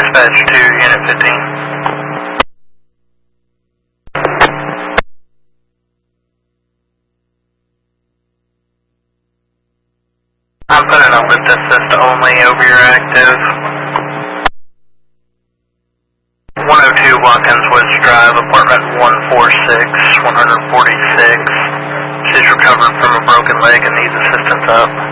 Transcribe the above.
Dispatch to Unit 15. I'm putting a lift assist only over your active. 102 Watkins Woods Drive, apartment 146, 146. She's recovered from a broken leg and needs assistance up.